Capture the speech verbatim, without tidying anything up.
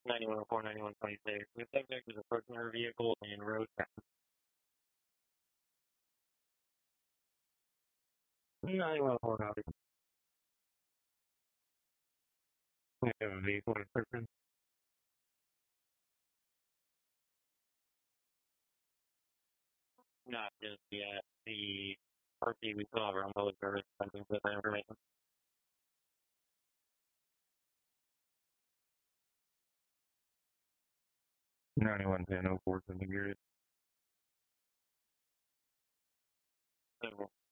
ninety-one oh four, ninety-one twenty-six. The subject is approaching her vehicle in road traffic. ninety-one oh four, copy. We have a vehicle description. Not just yet. The R P we still have our own public service something with that information. ninety-one ten oh four, something here.